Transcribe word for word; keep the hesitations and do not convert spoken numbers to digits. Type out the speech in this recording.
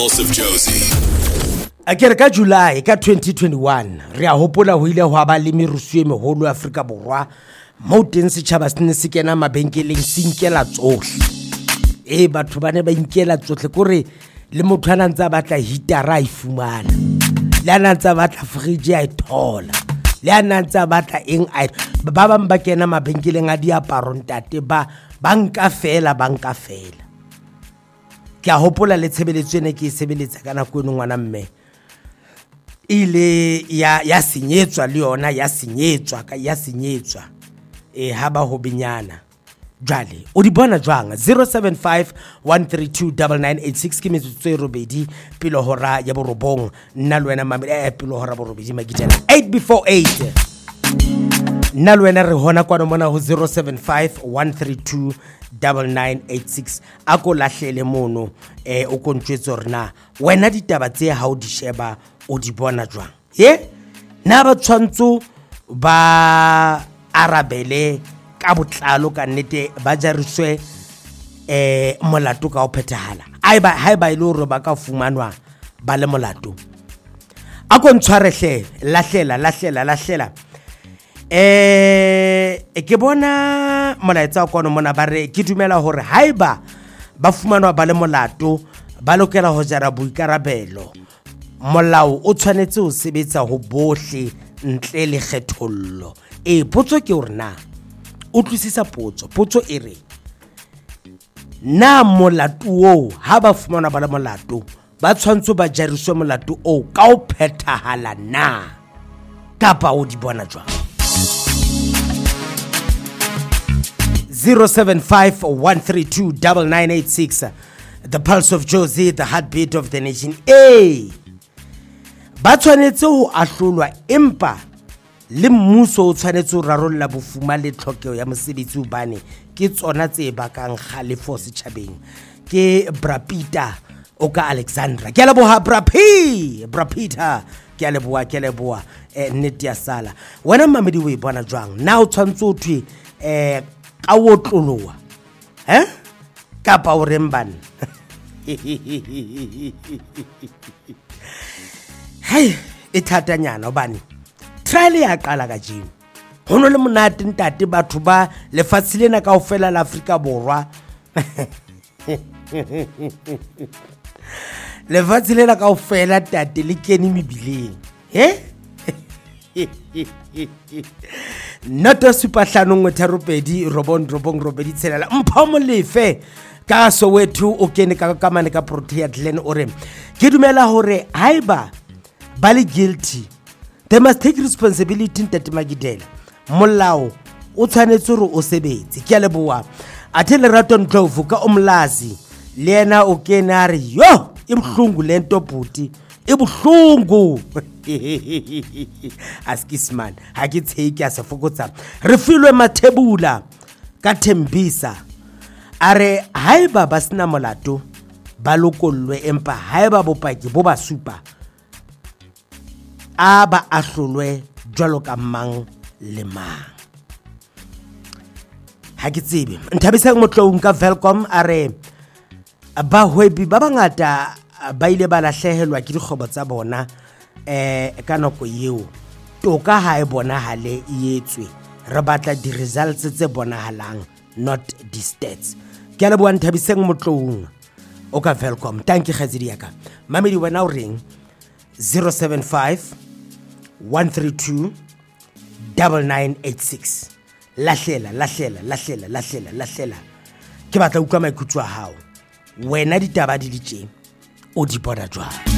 Pulse of Josie. A kere ka July ka twenty twenty-one re a hopola ho ile ho ba le merusu e meholo Afrika Borwa mo teng setjhaba se ne se kena mabenkeleng se inkela tsohle e batho ba ne ba inkela tsohle kore le motho ana ntse a batla hitara a ifumana le ana ntse a batla fridge a ithola le ana ntse a batla eng a ba bang ba kena mabenkeleng a diaparo ntate ba banka fela banka fela ke a hopola le tshebeletso ene ke e sebeletsa kana ko eno ngwana mme ile ya ya senyetswa le yona ya senyetswa ka ya senyetswa e haba ho binyana jwale o di bona jwang zero seven five one three two nine nine eight six ke metsotso e robedi pilo hora ya borobong nna le wena mama eh pilo hora borobedi magitela eight before eight nna le wena re hona kwa mona ho zero seven five one three two nine nine eight six ako lahlele mono eh o kontsetso rena wena ditaba tse ha o di sheba o di bona jwang ye na ba tshwantso ba arabele ka botlalo ka nnete ba jariswe eh molato ka o phethahala aiba haiba ile hore ba ka fumanwa ba le molato ako ntshwarehle lahlela lahlela lahlela eh ke bona molaetsa kwa mona ba re ke dumela hore haiba ba fumanwa ba le molato ba lokela ho jara boikarabelo molao o tshwanetse ho sebetsa ho bohle ntle le kgethollo e potso ke hore na o tlisisa potso potso e re na molato o ha ba fumanwa ba le molato ba tshwantse ba jariswe molato o ka o phethahala na kapa o di bona jwang zero seven five one three two nine nine eight six the Pulse of Josie, the heartbeat of the nation. Eh ba tshwanetse ho ahlolwa empa le mmuso o tshwanetse ho rarolla bofuma le tlhokeo ya mosebetsi o bane ke tsona tse bakang khalefo setjhabeng ke Brapita o ka Alexandra ke leboha Brapi Brapita ke leboha ke leboha eh nnete ya sala wena mamedi o e bona jwang na o tshwantse o thwe eh ka wo tlolowa eh kapa o rembana hey ithatanyana obani trial ya qala ka jeno hono le monate ntate batho ba lefatshe lena kaofela la Afrika Borwa lefatshe lena kaofela tate le kene mebileng he nata super hlano ngwetharopedi robon robong robedi tselela mpho molefe ka Soweto o kene ka ka mane ka Protea Glen ore ke dumela hore haiba ba le guilty they must take responsibility ntate Magidela molao o tshwanetse hore o sebetse ke a leboa athe Lerato Ndlovu ka Omlazi le yena o kene a re yo e bohlungu le nto buti e bohlungu askisman ha ke tsheke a se fokotsa re filwe Mathebula ka Thembisa are haiba ba sina molato ba lokollwe empa haiba bopaki bo ba supa aba ahlolwe jwalo ka mang le mang ha ke tsebe Nthabisa Motlong ka Velcom are ba hwebi ba bangata ba ile ba lahlehelwa ke dikgobo tsa bona eh ka nako eo toka ha e bona hale yetswe re batla di results tse bonahalang not the stats ke le bua Nthabisa Motlong o ka Velcom thank you khazidi yaka mamedi wena o ring zero seven five one three two nine nine eight six lahlela lahlela lahlela lahlela lahlela ke batla utlwa maikutlo a hao wena ditaba di ditjeng o di bona jwang